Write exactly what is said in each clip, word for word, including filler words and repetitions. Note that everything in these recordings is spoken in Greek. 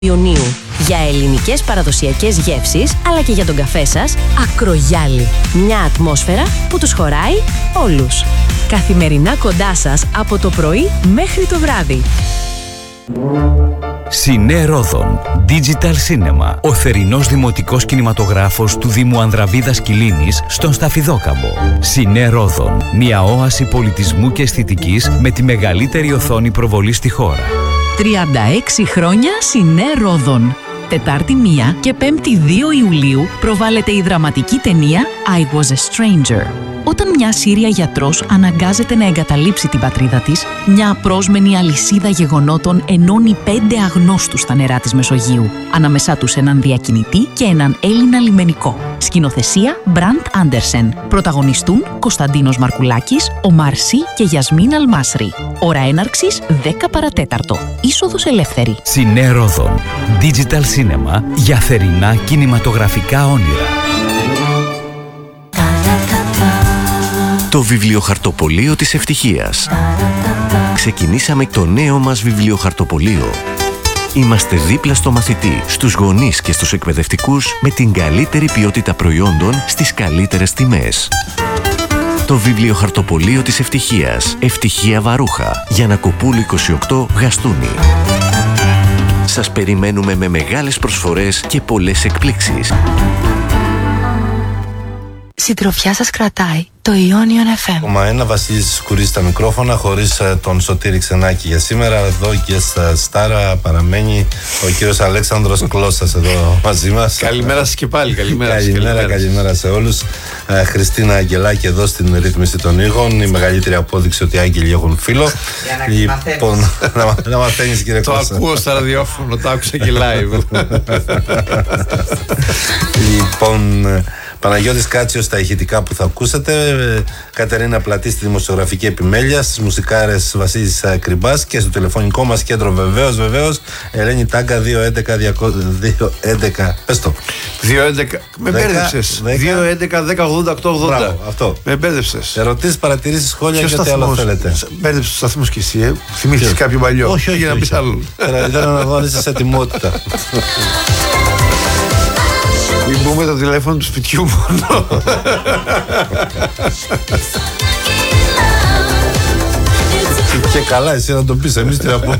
Ιουνίου. Για ελληνικές παραδοσιακές γεύσεις, αλλά και για τον καφέ σας, Ακρογιάλι. Μια ατμόσφαιρα που τους χωράει όλους. Καθημερινά κοντά σας από το πρωί μέχρι το βράδυ. Σινέ Ρόδον Digital Cinema, ο θερινός δημοτικός κινηματογράφος του Δήμου Ανδραβίδας Κιλίνης στον Σταφιδόκαμπο. Σινέ Ρόδον, μια όαση πολιτισμού και αισθητικής με τη μεγαλύτερη οθόνη προβολή στη χώρα. τριάντα έξι χρόνια Σινέ Ρόδον. Τετάρτη μία και Πέμπτη δύο Ιουλίου προβάλλεται η δραματική ταινία I Was a Stranger. Όταν μια Σύρια γιατρός αναγκάζεται να εγκαταλείψει την πατρίδα της, μια απρόσμενη αλυσίδα γεγονότων ενώνει πέντε αγνώστους στα νερά της Μεσογείου, ανάμεσά τους έναν διακινητή και έναν Έλληνα λιμενικό. Σκηνοθεσία Μπραντ Άντερσεν. Πρωταγωνιστούν Κωνσταντίνος Μαρκουλάκης, Ομάρ Σι και Γιασμίν Αλμάσρη. Ώρα έναρξης δέκα παρατέταρτο. Είσοδος ελεύθερη. Σινέ Ρόδον Digital Cinema, για θερινά κινηματογραφικά όνειρα. Το βιβλιοχαρτοπωλείο της ευτυχίας. Ξεκινήσαμε το νέο μας βιβλιοχαρτοπωλείο. Είμαστε δίπλα στο μαθητή, στους γονείς και στους εκπαιδευτικούς με την καλύτερη ποιότητα προϊόντων στις καλύτερες τιμές. Το βιβλιοχαρτοπωλείο της ευτυχίας. Ευτυχία Βαρούχα. Γιαννακοπούλου είκοσι οκτώ, Γαστούνι. Σας περιμένουμε με μεγάλες προσφορές και πολλές εκπλήξεις. Συντροφιά σας κρατάει το Ionion εφ εμ. Κόμμα ένα, Βασίλης Κουρής στα μικρόφωνα, χωρίς uh, τον Σωτήρη Ξενάκη για σήμερα. Εδώ και στα Στάρα παραμένει ο κύριος Αλέξανδρος Κλώσσας εδώ μαζί μας. Καλημέρα σας και πάλι. Καλημέρα, καλημέρα, καλημέρα, καλημέρα σε όλους. Uh, Χριστίνα Αγγελάκη εδώ στην ρύθμιση των ήχων. Η μεγαλύτερη απόδειξη ότι οι άγγελοι έχουν φίλο. Λοιπόν, να, να μαθαίνεις, κύριε Το Κλώσσα. ακούω στα ραδιόφωνο, το άκουσα και live. Λοιπόν, Παναγιώτης Κάτσιος στα ηχητικά που θα ακούσετε, Κατερίνα Πλατή στη δημοσιογραφική επιμέλεια, στις μουσικάρες Βασίλης Κρυμπάς και στο τηλεφωνικό μας κέντρο βεβαίως, βεβαίως, Ελένη Τάγκα δύο έντεκα δύο έντεκα. Πες το. δύο έντεκα. Με μπέρδεψες. δύο έντεκα δέκα ογδόντα οκτώ ογδόντα. Μπράβο, αυτό. Με μπέρδεψες. Ερωτήσεις, παρατηρήσεις, σχόλια και ό,τι άλλο θέλετε. Μπέρδεψες τους σταθμούς κι εσύ, ε. Θυμήθηκες κάποιο παλιό. Όχι, όχι, για να πεις άλλον. Ήταν να δω αν είσαι σε ετοιμότητα. Μην πούμε το τηλέφωνο του σπιτιού μόνο. Και καλά, εσύ να το πεις, εμείς τι να πούμε.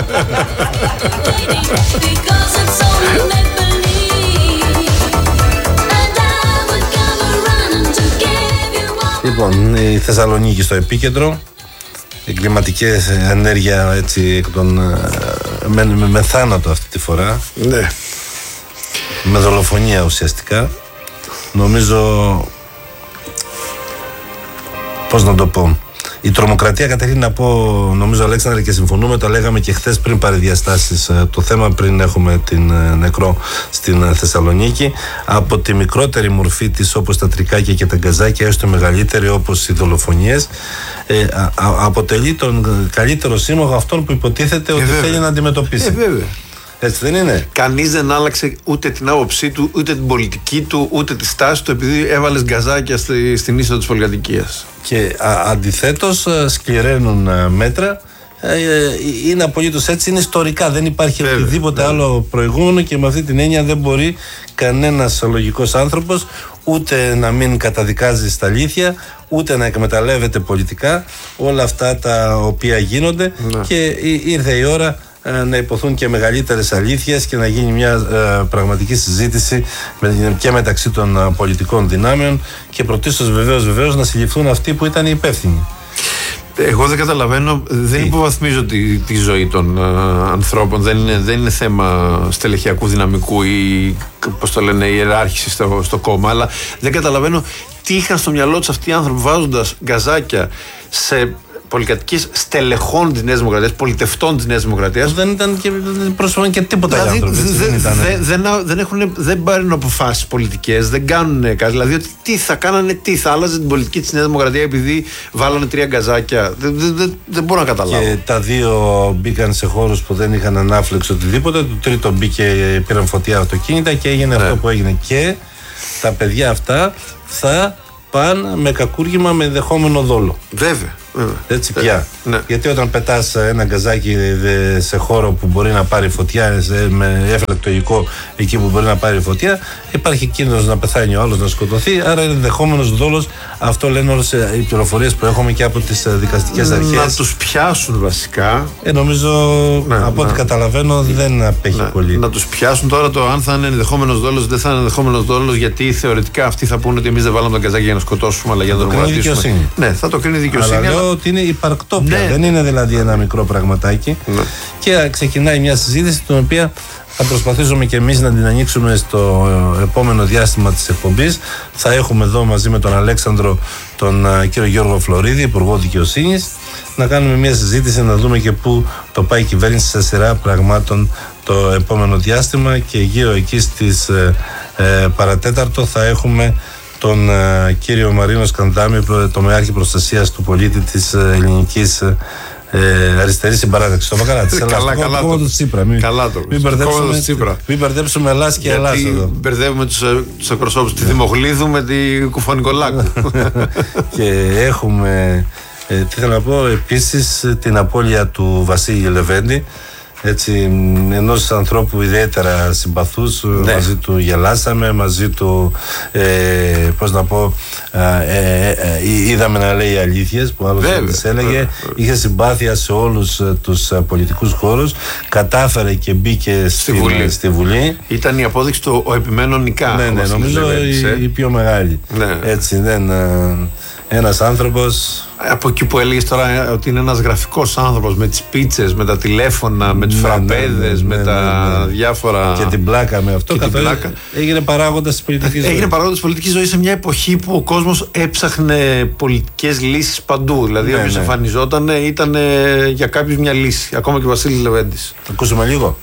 Λοιπόν, η Θεσσαλονίκη στο επίκεντρο. Η κλιματική ενέργεια έτσι εκ των, με, με, με θάνατο αυτή τη φορά. Ναι. Με δολοφονία ουσιαστικά. Νομίζω, πώς να το πω, η τρομοκρατία, καταρχήν να πω, νομίζω Αλέξανδρε, και συμφωνούμε, το λέγαμε και χθες πριν πάρει διαστάσεις το θέμα, πριν έχουμε την νεκρό στην Θεσσαλονίκη, από τη μικρότερη μορφή της όπως τα τρικάκια και τα γκαζάκια έως τη μεγαλύτερη όπως οι δολοφονίες, ε, α, α, αποτελεί τον καλύτερο σύμμαχο αυτόν που υποτίθεται ότι ε, θέλει να αντιμετωπίσει. Ε, βέβαια. Έτσι δεν είναι? Κανείς δεν άλλαξε ούτε την άποψή του, ούτε την πολιτική του, ούτε τη στάση του, επειδή έβαλες γκαζάκια στη, στην είσοδο της πολυκατοικίας. Και α, αντιθέτως σκληραίνουν α, μέτρα. Ε, είναι απολύτως έτσι, είναι ιστορικά. Δεν υπάρχει βέβαια, οτιδήποτε βέβαια. άλλο προηγούμενο, και με αυτή την έννοια δεν μπορεί κανένας λογικός άνθρωπος ούτε να μην καταδικάζει στα αλήθεια, ούτε να εκμεταλλεύεται πολιτικά όλα αυτά τα οποία γίνονται. Ναι. Και ήρθε η ώρα να υποθούν και μεγαλύτερες αλήθειες και να γίνει μια ε, πραγματική συζήτηση με, και μεταξύ των ε, πολιτικών δυνάμεων, και πρωτίστως βεβαίως, βεβαίως να συλληφθούν αυτοί που ήταν οι υπεύθυνοι. Εγώ δεν καταλαβαίνω, δεν Τι? υποβαθμίζω τη, τη ζωή των uh, ανθρώπων, δεν είναι, δεν είναι θέμα στελεχειακού δυναμικού ή, πώς το λένε, ιεράρχηση στο, στο κόμμα, αλλά δεν καταλαβαίνω τι είχαν στο μυαλό τους αυτοί οι άνθρωποι βάζοντας γκαζάκια σε πολυκατοικίες στελεχών της Νέας Δημοκρατίας, πολιτευτών της Νέας Δημοκρατίας. Δεν ήταν και πρόσφατα και τίποτα δηλαδή, οι άνθρωποι. Δεν, δεν, δεν, δεν, έχουν, δεν πάρουν αποφάσεις πολιτικές, δεν κάνουν κάτι. Δηλαδή, ότι τι θα κάνανε, τι θα άλλαζε την πολιτική της Νέας Δημοκρατίας επειδή βάλανε τρία γκαζάκια. Δεν, δεν, δεν μπορώ να καταλάβω. Και τα δύο μπήκαν σε χώρους που δεν είχαν ανάφλεξη οτιδήποτε. Το τρίτο μπήκε, πήραν φωτιά αυτοκίνητα και έγινε ναι. αυτό που έγινε. Και τα παιδιά αυτά θα πάνε με κακούργημα, με ενδεχόμενο δόλο. Βέβαια. Έτσι πια. Ναι. Γιατί όταν πετάς ένα γκαζάκι σε χώρο που μπορεί να πάρει φωτιά, με έφλεκτο υλικό εκεί που μπορεί να πάρει φωτιά, υπάρχει κίνδυνος να πεθάνει ο άλλος, να σκοτωθεί. Άρα είναι ενδεχόμενος δόλος. Αυτό λένε όλες οι πληροφορίες που έχουμε και από τις δικαστικές αρχές. Να τους πιάσουν βασικά. Ε, νομίζω ναι, από ό,τι ναι. καταλαβαίνω δεν απέχει ναι, πολύ. Να τους πιάσουν τώρα το αν θα είναι ενδεχόμενος δόλος, δεν θα είναι ενδεχόμενος δόλος, γιατί θεωρητικά αυτοί θα πούνε ότι εμείς δεν βάλαμε τον γκαζάκι για να σκοτώσουμε, αλλά για να τον κρατήσουμε. Ναι, θα το κρίνει η δικαιοσύνη. Αλλά λέω ότι είναι υπαρκτό πια. Ναι. Δεν είναι δηλαδή ένα μικρό πραγματάκι. Ναι. Και ξεκινάει μια συζήτηση την οποία θα προσπαθήσουμε και εμείς να την ανοίξουμε στο επόμενο διάστημα της εκπομπής. Θα έχουμε εδώ μαζί με τον Αλέξανδρο τον κύριο Γιώργο Φλωρίδη, Υπουργό Δικαιοσύνης, να κάνουμε μια συζήτηση, να δούμε και πού το πάει η κυβέρνηση σε σειρά πραγμάτων το επόμενο διάστημα, και γύρω εκεί στις ε, ε, παρατέταρτο θα έχουμε τον ε, κύριο Μαρίνο Σκανδάμι, τομεάρχη προστασίας του πολίτη της ε, ελληνικής ε, Ε, αριστερή συμπαράταξη. Το καλά, τη καλά, καλά, το, το Τσίπρα. Μην, καλά το μην μπερδέψουμε, μην μπερδέψουμε Ελλάς και Ελλάς εδώ. Μπερδεύουμε τους, τους εκπροσώπους τη Δημογλίδου με τη Κουφανικολάκου. Και έχουμε, ε, τι θέλω να πω, επίσης την απώλεια του Βασίλη Λεβέντη. Έτσι, ενός ανθρώπου ιδιαίτερα συμπαθούς, ναι. Μαζί του γελάσαμε, μαζί του ε, πώς να πω ε, ε, ε, είδαμε να λέει αλήθειες που άλλος δεν τις έλεγε, βέβαια. Είχε συμπάθεια σε όλους τους πολιτικούς χώρους, κατάφερε και μπήκε στη, στη, Βουλή. στη Βουλή. Ήταν η απόδειξη του ο επιμένων νικά. Ναι, ναι, νομίζω η, η πιο μεγάλη. Ναι. Έτσι, δεν, ένας άνθρωπος. Από εκεί που έλεγες τώρα ότι είναι ένας γραφικός άνθρωπος, με τις πίτσες, με τα τηλέφωνα, με τους ναι, φραπέδες, ναι, ναι, με τα ναι, ναι. διάφορα. Και την πλάκα με αυτό. Και πλάκα. Έγινε παράγοντας της πολιτικής ζωής. Έγινε παράγοντας της πολιτικής ζωής σε μια εποχή που ο κόσμος έψαχνε πολιτικές λύσεις παντού. Δηλαδή, ναι, όποιος ναι. εμφανιζόταν ήταν για κάποιους μια λύση. Ακόμα και ο Βασίλης Λεβέντης. Ακούσουμε λίγο.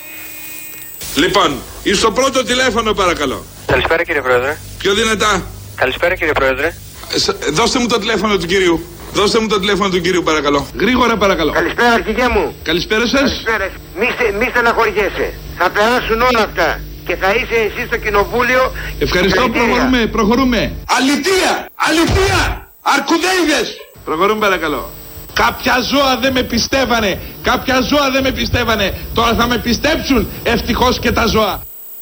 Λοιπόν, στο πρώτο τηλέφωνο, παρακαλώ. Καλησπέρα, κύριε Πρόεδρε. Πιο δυνατά. Καλησπέρα, κύριε Πρόεδρε. Δώστε μου το τηλέφωνο του κυρίου. Δώστε μου το τηλέφωνο του κυρίου, παρακαλώ. Γρήγορα, παρακαλώ. Καλησπέρα, αρχηγέ μου. Καλησπέρα σας. Καλησπέρα. Μη, μη στεναχωριέσαι. Θα περάσουν όλα αυτά. Και θα είσαι εσύ στο κοινοβούλιο. Ευχαριστώ, προχωρούμε, προχωρούμε. Αλητεία! Αλητεία! Αρκουδέιδες! Προχωρούμε, παρακαλώ. Κάποια ζώα δεν με πιστεύανε. Κάποια ζώα δεν με πιστεύανε. Τώρα θα με πιστέψουν. Ευτυχώς και τα ζώα.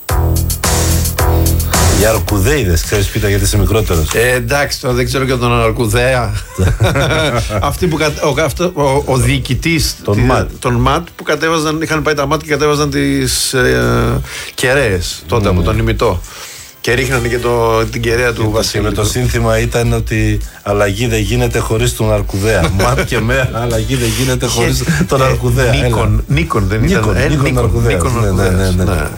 Οι Αρκουδέιδες, ξέρεις πίτα γιατί είσαι μικρότερος. Ε, εντάξει, το, δεν ξέρω και τον Αρκουδέα. Αυτοί που κατε, ο, αυτό, ο, ο διοικητής τον ΜΑΤ. ΜΑΤ που κατέβαζαν, είχαν πάει τα ΜΑΤ και κατέβαζαν τις ε, κεραίες τότε mm. από τον ημιτό. Και ρίχνανε και το, την κεραία του Βασίλη. Και με το σύνθημα ήταν ότι αλλαγή δεν γίνεται χωρίς τον Αρκουδέα. Ματ και με αλλαγή δεν γίνεται χωρίς τον Αρκουδέα. Νίκον, Νίκον δεν ήταν. Νίκον, ε, Νίκον Αρκουδέας. Ναι, ναι, ναι, ναι. ναι.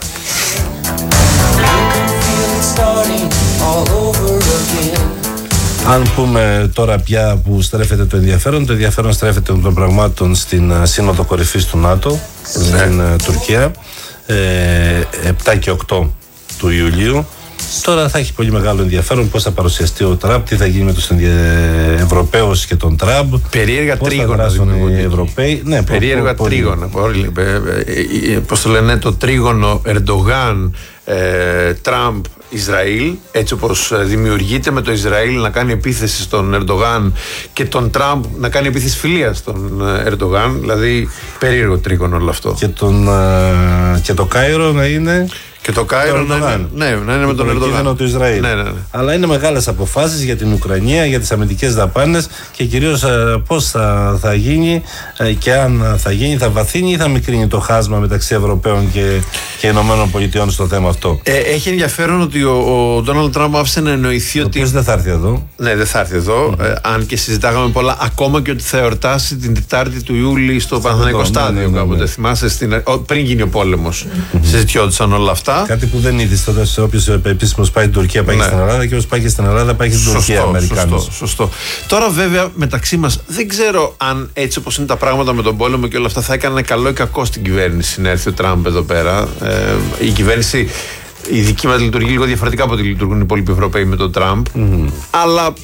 Αν πούμε τώρα πια που στρέφεται το ενδιαφέρον, το ενδιαφέρον στρέφεται των πραγμάτων στην Σύνοδο Κορυφής του ΝΑΤΟ, ναι. στην uh, Τουρκία, ε, επτά και οκτώ του Ιουλίου. Τώρα θα έχει πολύ μεγάλο ενδιαφέρον πώς θα παρουσιαστεί ο Τραμπ, τι θα γίνει με τους Ευρωπαίους και τον Τραμπ. Περίεργα τρίγωνα οι Ευρωπαίοι. Ναι, περίεργα πο, τρίγωνα. Πώς το λένε, το τρίγωνο Ερντογάν, ε, Τραμπ, Ισραήλ, έτσι όπως δημιουργείται, με το Ισραήλ να κάνει επίθεση στον Ερντογάν και τον Τραμπ να κάνει επίθεση φιλίας στον Ερντογάν. Δηλαδή περίεργο τρίγωνο όλο αυτό. Και, τον, και το Κάιρο να είναι. Και το Κάιρο να είναι, ναι, να είναι με τον Ερντογάν. Του Ισραήλ. Ναι, ναι, ναι. Αλλά είναι μεγάλες αποφάσεις για την Ουκρανία, για τις αμυντικές δαπάνες και κυρίως πώς θα, θα γίνει και αν θα γίνει, θα βαθύνει ή θα μικρύνει το χάσμα μεταξύ Ευρωπαίων και, και Ηνωμένων Πολιτειών στο θέμα αυτό. Ε, έχει ενδιαφέρον ότι ο Ντόναλντ Τραμπ άφησε να εννοηθεί ότι. Ποιος δεν θα έρθει εδώ. Ναι, δεν θα έρθει εδώ. Mm-hmm. Ε, αν και συζητάγαμε πολλά, ακόμα και ότι θα εορτάσει την Τετάρτη του Ιούλη στο Παναθηναϊκό Στάδιο. Ναι, ναι, ναι, ναι. Θυμάσαι, στην, πριν γίνει ο πόλεμος. Mm-hmm. Συζητιόντουσαν όλα αυτά. Κάτι που δεν είδε τότε, όποιος επίσημος πάει στην Τουρκία πάει ναι. στην Ελλάδα, και όποιος πάει και στην Ελλάδα πάει και στην σωστό, Τουρκία. Αμερικάνος. Σωστό, σωστό. Τώρα, βέβαια, μεταξύ μας, δεν ξέρω αν έτσι όπως είναι τα πράγματα με τον πόλεμο και όλα αυτά θα έκανε καλό ή κακό στην κυβέρνηση να έρθει ο Τραμπ εδώ πέρα. Ε, η κυβέρνηση, η δική μας λειτουργεί λίγο διαφορετικά από ό,τι λειτουργούν οι υπόλοιποι Ευρωπαίοι με τον Τραμπ. Mm. Αλλά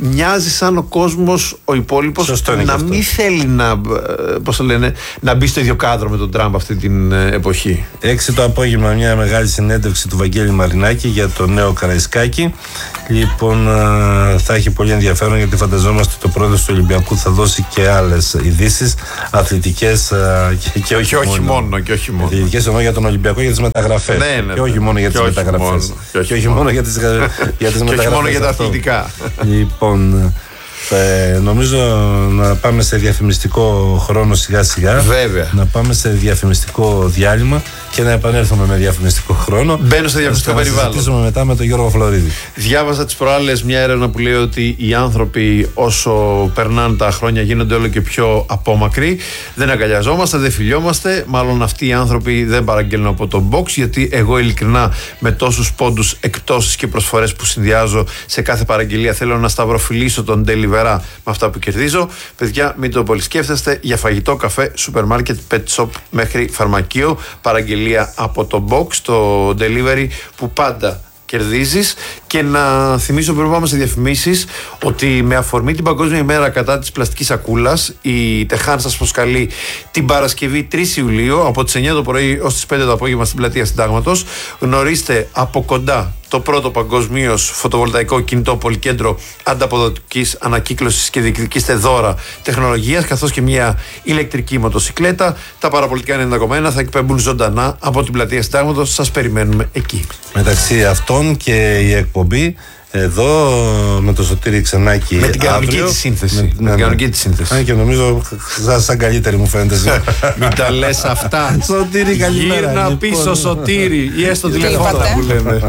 μοιάζει σαν ο κόσμος ο υπόλοιπος να μην θέλει να, πώς το λένε, να μπει στο ίδιο κάδρο με τον Τραμπ αυτή την εποχή. Έξι το απόγευμα μια μεγάλη συνέντευξη του Βαγγέλη Μαρινάκη για το νέο Καραϊσκάκη. Λοιπόν, θα έχει πολύ ενδιαφέρον, γιατί φανταζόμαστε ότι ο πρόεδρος του Ολυμπιακού θα δώσει και άλλες ειδήσεις αθλητικές και, και όχι, και όχι μόνο. μόνο. Και όχι μόνο. Αθλητικές εννοώ για τον Ολυμπιακό, για τις μεταγραφές. Ναι, ναι, και όχι μόνο για τις μεταγραφές. Και όχι, και όχι μόνο για τις, για τις μεταγραφές. Και όχι μόνο για τα αθλητικά. Λοιπόν, Ε, νομίζω να πάμε σε διαφημιστικό χρόνο σιγά σιγά. Βέβαια. Να πάμε σε διαφημιστικό διάλειμμα και να επανέλθουμε με διαφημιστικό χρόνο. Μπαίνω στο διαφημιστικό περιβάλλον. Να συζητήσουμε μετά με τον Γιώργο Φλωρίδη. Διάβαζα τις προάλλες μια έρευνα που λέει ότι οι άνθρωποι όσο περνάνε τα χρόνια γίνονται όλο και πιο απόμακροι. Δεν αγκαλιαζόμαστε, δεν φιλιόμαστε. Μάλλον αυτοί οι άνθρωποι δεν παραγγέλνουν από το box, γιατί εγώ ειλικρινά με τόσους πόντους, εκπτώσεις και προσφορές που συνδυάζω σε κάθε παραγγελία θέλω να σταυροφιλήσω τον delivery με αυτά που κερδίζω. Παιδιά, μην το πολυσκέφτεστε. Για φαγητό, καφέ, σούπερ μάρκετ, pet shop μέχρι φαρμακείο, παραγγελία από το box, το delivery που πάντα κερδίζεις. Και να θυμίσω πριν πάμε σε διαφημίσεις ότι με αφορμή την Παγκόσμια ημέρα κατά της πλαστικής σακούλας, η Τεχάν σας προσκαλεί την Παρασκευή τρεις Ιουλίου από τις εννιά το πρωί ως τις πέντε το απόγευμα στην Πλατεία Συντάγματος. Γνωρίστε από κοντά το πρώτο παγκοσμίως φωτοβολταϊκό κινητό πολυκέντρο ανταποδοτικής ανακύκλωσης και διεκδικήστε δώρα τεχνολογίας, καθώς και μια ηλεκτρική μοτοσυκλέτα. Τα παραπολιτικά ενενήντα κόμμα ένα θα εκπέμπουν ζωντανά από την Πλατεία Συντάγματος. Σας περιμένουμε εκεί. Μεταξύ αυτών και η εκπομπή εδώ με το Σωτήρη Ξενάκη. Με την κανονική τη σύνθεση. Με, με την κανονική τη σύνθεση. Α, και νομίζω σαν, σαν καλύτερη μου φαίνεται. Μην τα λες αυτά. Σωτήρη, καλημέρα. Γύρνα λοιπόν πίσω, Σωτήρη. Ή έστω τηλεφώνα που λέμε.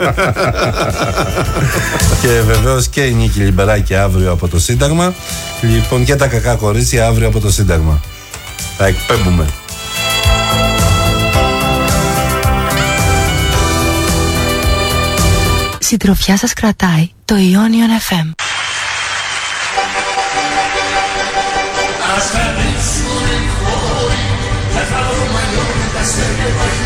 Και βεβαίως και η Νίκη Λιμπεράκη αύριο από το Σύνταγμα. Λοιπόν, και τα κακά κορίτσια αύριο από το Σύνταγμα. Θα εκπέμπουμε. Συντροφιά σας κρατάει το Ionian εφ εμ.